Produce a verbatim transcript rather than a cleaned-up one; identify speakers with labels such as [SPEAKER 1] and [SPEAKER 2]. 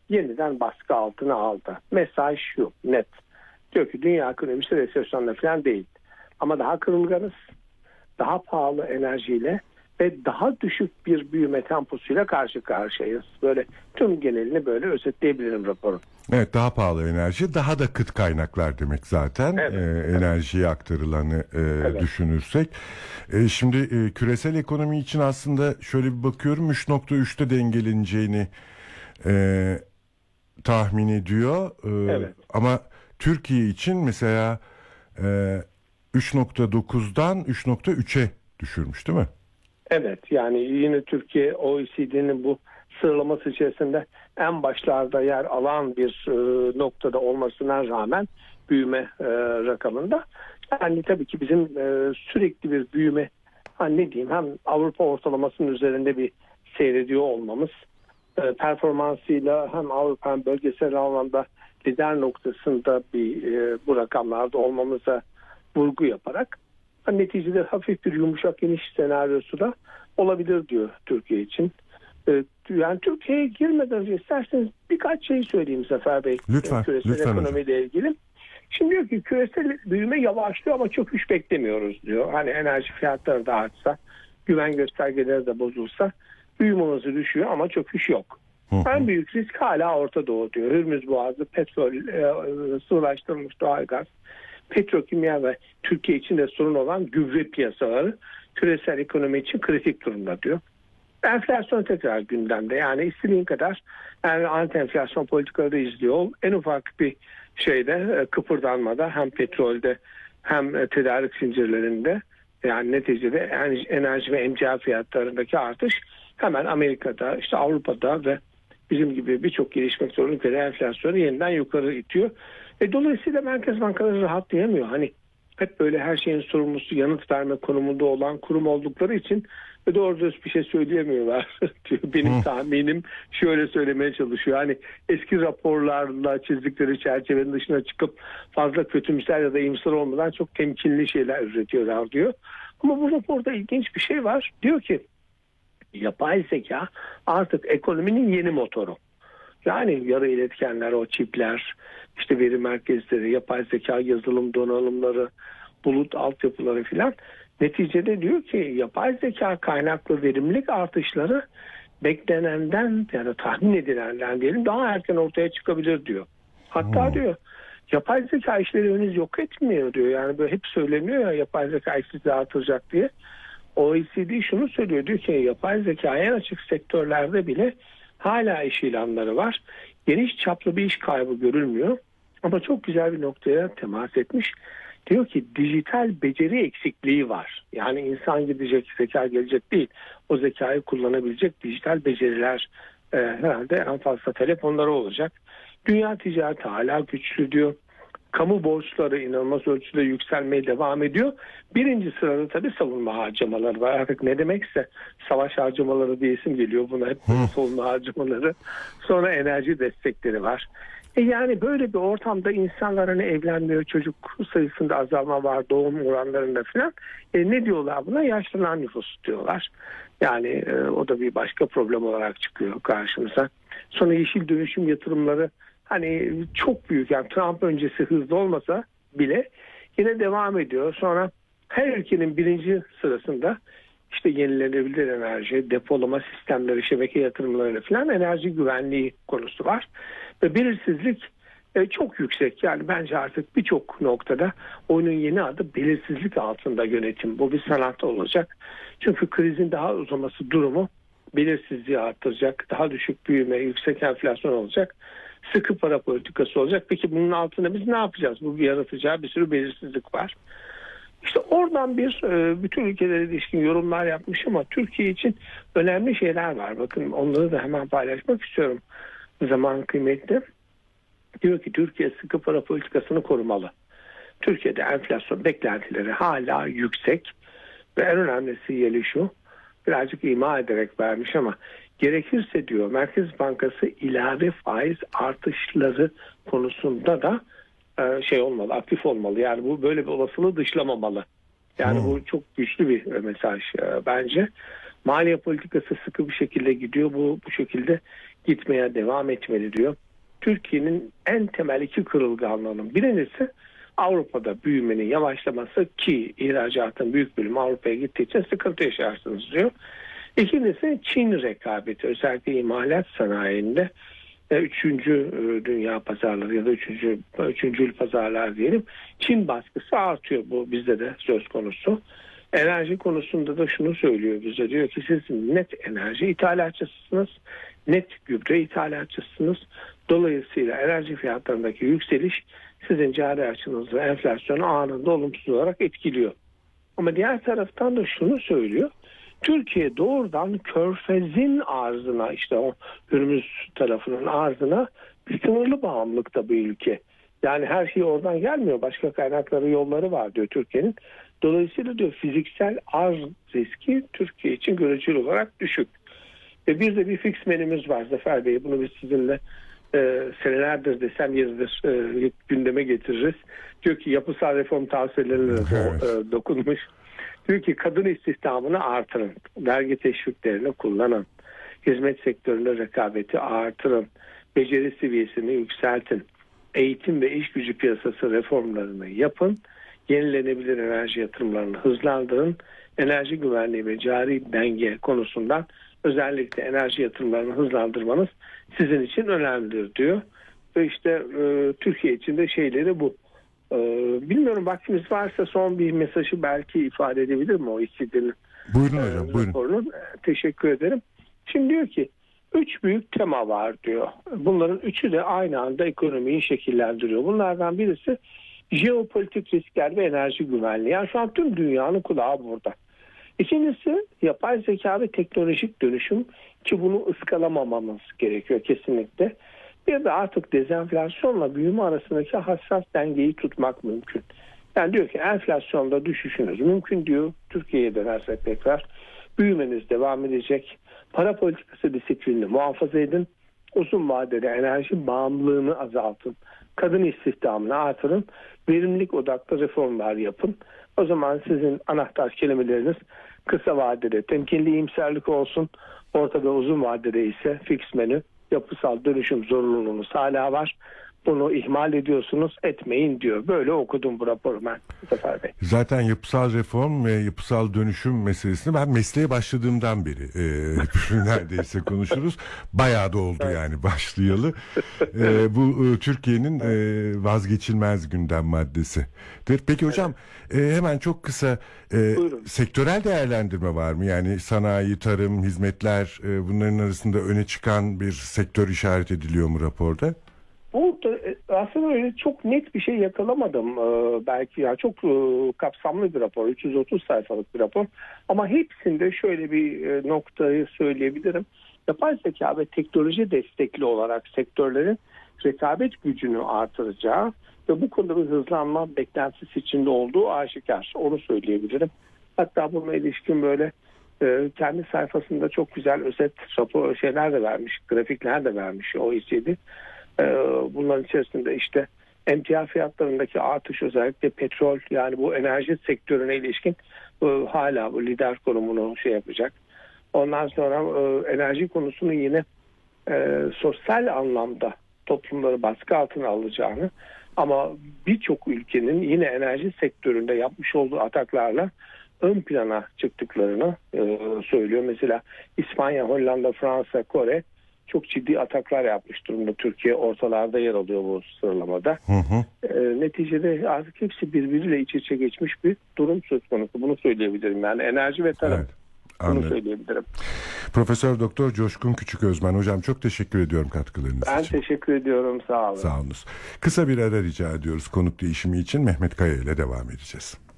[SPEAKER 1] yeniden baskı altına aldı. Mesaj şu, net. Diyor ki dünya ekonomisi resesyonda falan değil. Ama daha kırılganız, daha pahalı enerjiyle ve daha düşük bir büyüme temposuyla karşı karşıyayız. Böyle tüm genelini böyle özetleyebilirim raporun.
[SPEAKER 2] Evet, daha pahalı enerji, daha da kıt kaynaklar demek zaten.
[SPEAKER 1] Evet,
[SPEAKER 2] e,
[SPEAKER 1] evet.
[SPEAKER 2] Enerjiye aktarılanı e,
[SPEAKER 1] Evet.
[SPEAKER 2] düşünürsek. E, şimdi e, küresel ekonomi için aslında şöyle bir bakıyorum, üç nokta üçte dengeleneceğini e, tahmin ediyor. E,
[SPEAKER 1] Evet.
[SPEAKER 2] Ama Türkiye için mesela e, üç nokta dokuzdan üç nokta üçe düşürmüş değil mi?
[SPEAKER 1] Evet, yani yine Türkiye O E C D'nin bu sıralaması içerisinde en başlarda yer alan bir e, noktada olmasına rağmen büyüme e, rakamında. Yani tabii ki bizim e, sürekli bir büyüme, hani ne diyeyim, hem Avrupa ortalamasının üzerinde bir seyrediyor olmamız, e, performansıyla hem Avrupa hem bölgesel anlamda lider noktasında bir e, bu rakamlarda olmamıza vurgu yaparak neticede hafif bir yumuşak iniş senaryosu da olabilir diyor Türkiye için. Yani Türkiye'ye girmeden önce isterseniz birkaç şey söyleyeyim Zafer Bey.
[SPEAKER 2] Lütfen,
[SPEAKER 1] küresel
[SPEAKER 2] lütfen
[SPEAKER 1] ekonomiyle
[SPEAKER 2] hocam.
[SPEAKER 1] ilgili. Şimdi diyor ki küresel büyüme yavaşlıyor ama çöküş beklemiyoruz diyor. Hani enerji fiyatları da artsa, güven göstergeleri de bozulsa büyüme hızı düşüyor ama çöküş yok.
[SPEAKER 2] Hı hı.
[SPEAKER 1] En büyük risk hala Orta Doğu diyor. Hürmüz Boğazı, petrol, e, sıvılaştırılmış doğalgaz, petrokimya ve Türkiye için de sorun olan gübre piyasaları küresel ekonomi için kritik durumda diyor. Enflasyon tekrar gündemde. Yani istediğin kadar yani anti enflasyon politikaları izliyor ol. En ufak bir şeyde kıpırdanmada hem petrolde hem tedarik zincirlerinde, yani neticede enerji ve emtia fiyatlarındaki artış hemen Amerika'da, işte Avrupa'da ve bizim gibi birçok gelişmekte olan ülkede enflasyonu yeniden yukarı itiyor. E, dolayısıyla merkez bankaları rahatlayamıyor. Hani hep böyle her şeyin sorumlusu yanıt verme konumunda olan kurum oldukları için ve doğru düz bir şey söyleyemiyorlar. Benim tahminim şöyle söylemeye çalışıyor. Hani eski raporlarla çizdikleri çerçevenin dışına çıkıp fazla kötümser ya da iyimser olmadan çok temkinli şeyler üretiyorlar diyor. Ama bu raporda ilginç bir şey var. Diyor ki yapay zeka artık ekonominin yeni motoru. Yani yarı iletkenler, o çipler, işte veri merkezleri, yapay zeka yazılım donanımları, bulut altyapıları filan. Neticede diyor ki yapay zeka kaynaklı verimlilik artışları beklenenden ya da tahmin edilenden diyelim daha erken ortaya çıkabilir diyor. Hatta hmm. diyor yapay zeka işleri henüz yok etmiyor diyor. Yani böyle hep söyleniyor ya yapay zeka işsizliği artıracak diye. O E C D şunu söylüyor, diyor ki yapay zeka en açık sektörlerde bile hala iş ilanları var. Geniş çaplı bir iş kaybı görülmüyor. Ama çok güzel bir noktaya temas etmiş. Diyor ki dijital beceri eksikliği var. Yani insan gidecek, zeka gelecek değil. O zekayı kullanabilecek dijital beceriler e, herhalde en fazla telefonları olacak. Dünya ticareti hala güçlü diyor. Kamu borçları inanılmaz ölçüde yükselmeye devam ediyor. Birinci sırada tabii savunma harcamaları var. Artık ne demekse savaş harcamaları diye isim geliyor buna, hep savunma harcamaları. Sonra enerji destekleri var. E yani böyle bir ortamda insanlar hani evlenmiyor, çocuk sayısında azalma var, doğum oranlarında falan. E ne diyorlar buna? Yaşlanan nüfus diyorlar. Yani e, o da bir başka problem olarak çıkıyor karşımıza. Sonra yeşil dönüşüm yatırımları hani çok büyük, yani Trump öncesi hızlı olmasa bile yine devam ediyor. Sonra her ülkenin birinci sırasında işte yenilenebilir enerji, depolama sistemleri, şebeke yatırımları falan, enerji güvenliği konusu var. Ve belirsizlik e, çok yüksek. Yani bence artık birçok noktada oyunun yeni adı belirsizlik altında yönetim. Bu bir sanat olacak. Çünkü krizin daha uzaması durumu belirsizliği arttıracak. Daha düşük büyüme, yüksek enflasyon olacak. Sıkı para politikası olacak. Peki bunun altında biz ne yapacağız? Bu yaratacağı bir sürü belirsizlik var. İşte oradan bir bütün ülkelere ilişkin yorumlar yapmış ama Türkiye için önemli şeyler var. Bakın onları da hemen paylaşmak istiyorum. Zaman kıymetli. Diyor ki Türkiye sıkı para politikasını korumalı. Türkiye'de enflasyon beklentileri hala yüksek ve en önemli sinyali şu, birazcık ima ederek vermiş ama gerekirse diyor Merkez Bankası ilave faiz artışları konusunda da şey olmalı, aktif olmalı. Yani bu böyle bir olasılığı dışlamamalı. Yani hmm. bu çok güçlü bir mesaj bence. Maliye politikası sıkı bir şekilde gidiyor. Bu bu şekilde gitmeye devam etmeli diyor. Türkiye'nin en temel iki kırılganlığının birincisi Avrupa'da büyümenin yavaşlaması ki ihracatın büyük bölümü Avrupa'ya gittiği için sıkıntı yaşarsınız diyor. İkincisi Çin rekabeti, özellikle imalat sanayinde üçüncü dünya pazarları ya da üçüncü, üçüncül pazarlar diyelim. Çin baskısı artıyor, bu bizde de söz konusu. Enerji konusunda da şunu söylüyor bize, diyor ki siz net enerji ithalatçısınız, net gübre ithalatçısınız. Dolayısıyla enerji fiyatlarındaki yükseliş sizin cari açınızı, enflasyonu anında olumsuz olarak etkiliyor. Ama diğer taraftan da şunu söylüyor. Türkiye doğrudan Körfez'in arzına, işte o Hürmüz tarafının arzına bir sınırlı bağımlılıkta bir ülke. Yani her şey oradan gelmiyor. Başka kaynakları, yolları var diyor Türkiye'nin. Dolayısıyla diyor fiziksel arz riski Türkiye için göreceli olarak düşük. Ve bir de bir fix menümüz var Zafer Bey. Bunu biz sizinle e, senelerdir desem yeridir e, gündeme getiririz. Diyor ki yapısal reform tavsiyelerine de e, dokunmuş. Diyor ki kadın istihdamını artırın, vergi teşviklerini kullanın, hizmet sektöründe rekabeti artırın, beceri seviyesini yükseltin, eğitim ve iş gücü piyasası reformlarını yapın, yenilenebilir enerji yatırımlarını hızlandırın, enerji güvenliği ve cari denge konusundan özellikle enerji yatırımlarını hızlandırmanız sizin için önemlidir diyor. Ve işte e, Türkiye için de şeyleri bu. Bilmiyorum, vaktimiz varsa son bir mesajı belki ifade edebilir mi o ikisinin?
[SPEAKER 2] Buyurun hocam, buyurun. Raporunun.
[SPEAKER 1] Teşekkür ederim. Şimdi diyor ki üç büyük tema var diyor. Bunların üçü de aynı anda ekonomiyi şekillendiriyor. Bunlardan birisi jeopolitik riskler ve enerji güvenliği. Yani şu an tüm dünyanın kulağı burada. İkincisi yapay zeka ve teknolojik dönüşüm ki bunu ıskalamamamız gerekiyor kesinlikle. Bir de artık dezenflasyonla büyüme arasındaki hassas dengeyi tutmak mümkün. Yani diyor ki enflasyonda düşüşünüz mümkün diyor. Türkiye'ye dönersek tekrar büyümeniz devam edecek. Para politikası disiplinini muhafaza edin. Uzun vadede enerji bağımlılığını azaltın. Kadın istihdamını artırın. Verimlilik odaklı reformlar yapın. O zaman sizin anahtar kelimeleriniz kısa vadede temkinli iyimserlik olsun. Orta ve uzun vadede ise fix menü, yapısal dönüşüm zorunluluğunuz hala var. Bunu ihmal ediyorsunuz, etmeyin diyor. Böyle okudum bu raporu ben Zafer Bey.
[SPEAKER 2] Zaten yapısal reform ve yapısal dönüşüm meselesini ben mesleğe başladığımdan beri e, neredeyse konuşuruz. Bayağı da oldu yani başlayalı. E, bu e, Türkiye'nin e, vazgeçilmez gündem maddesi. Peki hocam e, hemen çok kısa e, sektörel değerlendirme var mı? Yani sanayi, tarım, hizmetler e, bunların arasında öne çıkan bir sektör işaret ediliyor mu raporda?
[SPEAKER 1] Bu aslında öyle çok net bir şey yakalamadım ee, belki ya çok e, kapsamlı bir rapor, üç yüz otuz sayfalık bir rapor ama hepsinde şöyle bir e, noktayı söyleyebilirim. Yapay zeka ve teknoloji destekli olarak sektörlerin rekabet gücünü artıracağı ve bu konuda bir hızlanma beklentisi içinde olduğu aşikar, onu söyleyebilirim. Hatta bununla ilişkin böyle e, kendi sayfasında çok güzel özet rapor şeyler de vermiş, grafikler de vermiş O E C D. Bunların içerisinde işte emtia fiyatlarındaki artış, özellikle petrol, yani bu enerji sektörüne ilişkin hala bu lider konumunu şey yapacak. Ondan sonra enerji konusunu yine e, sosyal anlamda toplumları baskı altına alacağını ama birçok ülkenin yine enerji sektöründe yapmış olduğu ataklarla ön plana çıktıklarını e, söylüyor. Mesela İspanya, Hollanda, Fransa, Kore çok ciddi ataklar yapmış durumda. Türkiye ortalarda yer alıyor bu sıralamada. Hı hı. E, neticede artık hepsi birbiriyle iç içe geçmiş bir durum söz konusu. Bunu söyleyebilirim. Yani enerji ve tarım. Evet, bunu söyleyebilirim.
[SPEAKER 2] Profesör Doktor Coşkun Küçüközmen hocam, çok teşekkür ediyorum katkılarınız
[SPEAKER 1] ben
[SPEAKER 2] için.
[SPEAKER 1] Ben teşekkür ediyorum. Sağ olun.
[SPEAKER 2] Sağ olunuz. Kısa bir ara rica ediyoruz konuk değişimi için. Mehmet Kaya ile devam edeceğiz.